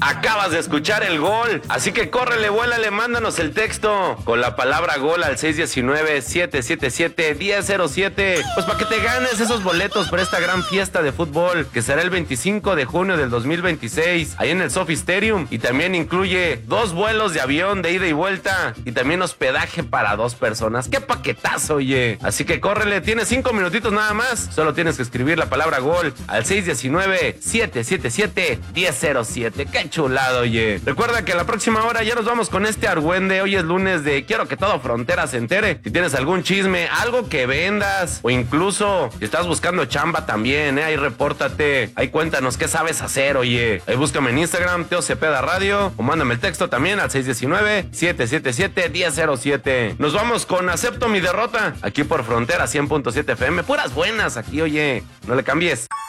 Acabas de escuchar el gol, así que córrele, vuélale, mándanos el texto con la palabra gol al 619-777-1007. Pues para que te ganes esos boletos para esta gran fiesta de fútbol que será el 25 de junio del 2026, ahí en el Sophie Stadium. Y también incluye 2 vuelos de avión de ida y vuelta y también hospedaje para 2 personas. ¡Qué paquetazo, oye! Así que córrele, tienes 5 minutitos nada más. Solo tienes que escribir la palabra gol al 619-777-1007. ¡Qué chulado, oye! Recuerda que a la próxima hora ya nos vamos con este argüende. Hoy es lunes de Quiero que todo Frontera se entere. Si tienes algún chisme, algo que vendas, o incluso si estás buscando chamba también, ahí repórtate. Ahí cuéntanos qué sabes hacer, oye. Ahí búscame en Instagram, Teo Cepeda Radio, o mándame el texto también al 619-777-1007. Nos vamos con Acepto mi derrota, aquí por Frontera 100.7 FM. Puras buenas aquí, oye. No le cambies.